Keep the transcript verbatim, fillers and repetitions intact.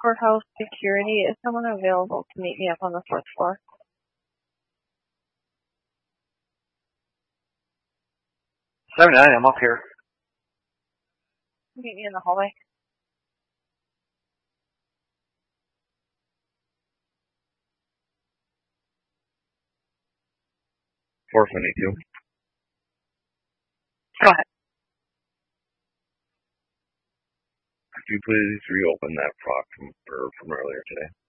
courthouse security. Is someone available to meet me up on the fourth floor? seventy-nine, I'm up here. Meet me in the hallway. four seventy-two. Go ahead. Could you please reopen that proc from, from earlier today?